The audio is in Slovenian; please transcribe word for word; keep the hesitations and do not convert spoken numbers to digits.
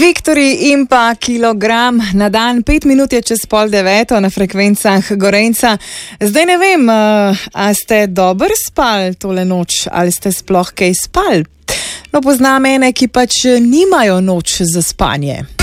Vektori in pa kilogram na dan, pet minut je čez pol deveto na frekvencah Gorenca. Zdaj ne vem, a ste dobro spali tole noč, ali ste sploh kaj spali? No, poznam ene, ki pač nimajo noč za spanje.